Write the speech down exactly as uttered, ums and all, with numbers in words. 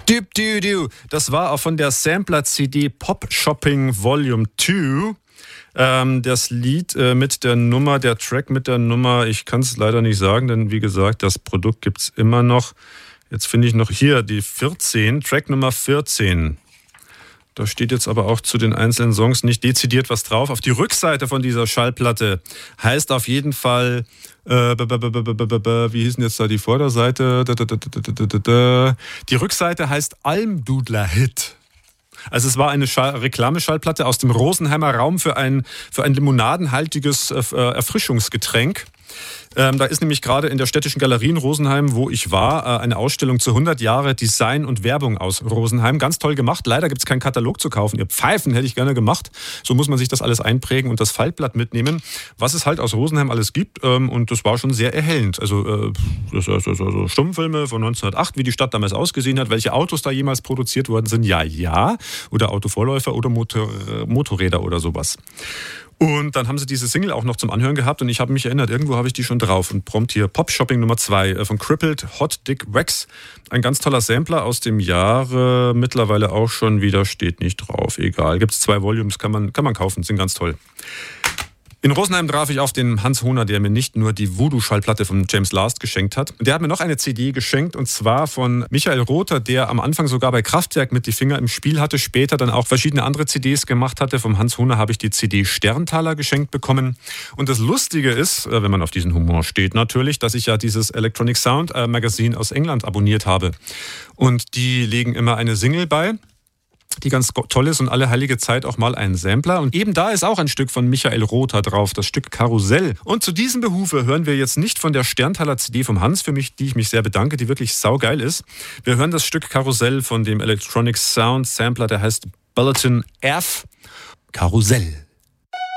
Du, du, du. Das war auch von der Sampler-C D Pop Shopping Volume zwei. Ähm, das Lied äh, mit der Nummer, der Track mit der Nummer, ich kann es leider nicht sagen, denn wie gesagt, das Produkt gibt es immer noch. Jetzt finde ich noch hier die vierzehn, Track Nummer vierzehn. Da steht jetzt aber auch zu den einzelnen Songs nicht dezidiert was drauf. Auf die Rückseite von dieser Schallplatte heißt auf jeden Fall, äh, b- b- b- b- b- b- wie hieß denn jetzt da die Vorderseite? Da, da, da, da, da, da, da. Die Rückseite heißt Almdudler-Hit. Also es war eine Schall- Reklameschallplatte aus dem Rosenheimer Raum für ein, für ein limonadenhaltiges äh, Erfrischungsgetränk. Ähm, da ist nämlich gerade in der Städtischen Galerie in Rosenheim, wo ich war, äh, eine Ausstellung zu hundert Jahre Design und Werbung aus Rosenheim. Ganz toll gemacht. Leider gibt es keinen Katalog zu kaufen. Ihr Pfeifen hätte ich gerne gemacht. So muss man sich das alles einprägen und das Faltblatt mitnehmen, was es halt aus Rosenheim alles gibt. Ähm, und das war schon sehr erhellend. Also äh, das, das, das, also Stummfilme von neunzehnhundertacht, wie die Stadt damals ausgesehen hat, welche Autos da jemals produziert worden sind. Ja, ja. Oder Autovorläufer oder Motor, äh, Motorräder oder sowas. Und dann haben sie diese Single auch noch zum Anhören gehabt und ich habe mich erinnert, irgendwo habe ich die schon drauf. Und prompt hier Pop Shopping Nummer zwei von Crippled Hot Dick Wax. Ein ganz toller Sampler aus dem Jahre, mittlerweile auch schon wieder, steht nicht drauf. Egal, gibt es zwei Volumes, kann man, kann man kaufen, sind ganz toll. In Rosenheim traf ich auf den Hans Hohner, der mir nicht nur die Voodoo-Schallplatte von James Last geschenkt hat. Der hat mir noch eine C D geschenkt und zwar von Michael Rother, der am Anfang sogar bei Kraftwerk mit die Finger im Spiel hatte, später dann auch verschiedene andere C Ds gemacht hatte. Vom Hans Hohner habe ich die C D Sterntaler geschenkt bekommen. Und das Lustige ist, wenn man auf diesen Humor steht natürlich, dass ich ja dieses Electronic Sound Magazine aus England abonniert habe. Und die legen immer eine Single bei, die ganz toll ist und alle heilige Zeit auch mal ein Sampler. Und eben da ist auch ein Stück von Michael Rother drauf, das Stück Karussell. Und zu diesem Behufe hören wir jetzt nicht von der Sterntaler C D vom Hans, für mich, die ich mich sehr bedanke, die wirklich saugeil ist. Wir hören das Stück Karussell von dem Electronic Sound Sampler, der heißt Bulletin F. Karussell.